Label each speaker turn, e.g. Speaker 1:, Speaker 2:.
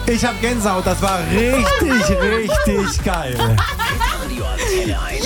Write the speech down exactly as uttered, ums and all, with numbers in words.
Speaker 1: Ich hab Gänsehaut, das war richtig, richtig geil.
Speaker 2: Radio Antenne eins.